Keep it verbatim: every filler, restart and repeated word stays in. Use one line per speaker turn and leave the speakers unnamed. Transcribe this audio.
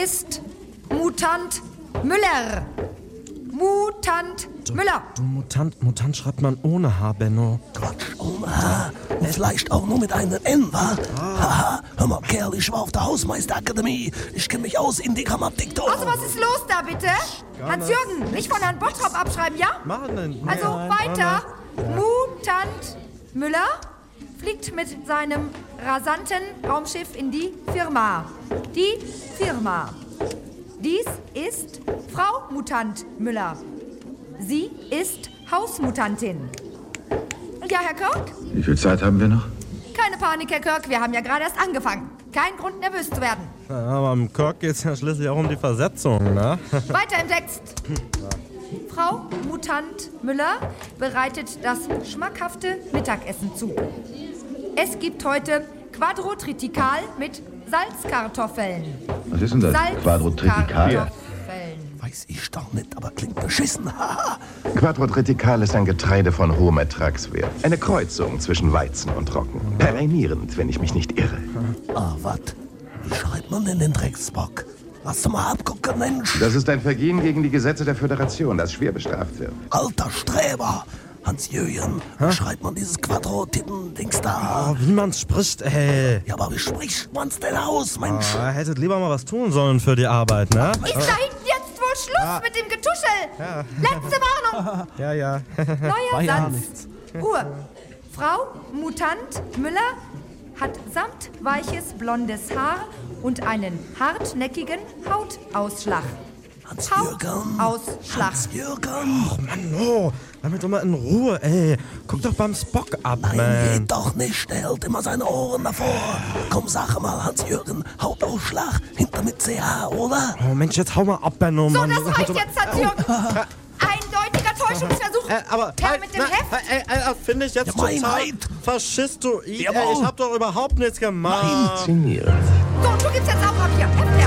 ist Mutant Müller. Mutant
du,
Müller.
Du Mutant, Mutant schreibt man ohne H, Benno.
Quatsch, ohne H. Vielleicht auch nur mit einem N, wa? Haha, hör mal, Kerl, ich war auf der Hausmeisterakademie. Ich kenne mich aus in die Grammatik.
Also, was ist los da, bitte? Hans-Jürgen, nicht von Herrn Bottrop abschreiben, ja?
Machen denn?
Also,
Nein,
weiter. Mutant Müller fliegt mit seinem rasanten Raumschiff in die Firma. Die Firma. Dies ist Frau Mutant Müller. Sie ist Hausmutantin. Ja, Herr Kirk?
Wie viel Zeit haben wir noch?
Keine Panik, Herr Kirk, wir haben ja gerade erst angefangen. Kein Grund, nervös zu werden.
Ja, aber im Kirk geht es ja schließlich auch um die Versetzung, ne?
Weiter im Text. Frau Mutant Müller bereitet das schmackhafte Mittagessen zu. Es gibt heute Quadrotritikal mit Salzkartoffeln.
Was ist denn das? Quadrotritikal?
Salzkartoffeln.
Weiß ich doch nicht, aber klingt beschissen.
Quadrotritikal ist ein Getreide von hohem Ertragswert. Eine Kreuzung zwischen Weizen und Roggen. Perennierend, wenn ich mich nicht irre.
Ah, wat? Wie schreibt man denn den Drecksbock? Hast du mal abgucken, Mensch?
Das ist ein Vergehen gegen die Gesetze der Föderation, das schwer bestraft wird.
Alter Streber! Hans-Jürgen, wie schreibt man dieses Quadro-Titten-Dings da?
Oh, wie man's spricht, ey.
Ja, aber wie spricht man's denn aus, Mensch?
Oh, hättet lieber mal was tun sollen für die Arbeit, ne?
Ist da hinten jetzt wohl Schluss
Ah.
mit dem Getuschel?
Ja.
Letzte Warnung.
Ja, ja.
Neuer
ja
Satz.
nichts.
Ruhe. Frau Mutant Müller hat samtweiches blondes Haar und einen hartnäckigen Hautausschlag.
Hans-Jürgen!
Hautausschlag.
Hans-Jürgen!
Oh Mann, oh. Damit doch mal in Ruhe, ey. Guck doch beim Spock ab,
Nein,
man.
geht doch nicht. Der hält immer seine Ohren davor. Komm, sag mal, Hans-Jürgen, Hautausschlag, hinter mit C H, oder?
Oh Mensch, jetzt hau mal ab, Benno,
So,
Mann.
das reicht jetzt, Hans-Jürgen. Eindeutiger Täuschungsversuch.
Äh, aber
Herr
halt,
mit dem
na,
Heft.
Ey, ey, finde ich jetzt
Ja, mein
total
Heid.
faschistoid. Ey,
Jawohl.
ich hab doch überhaupt nichts gemacht.
Faszinierend.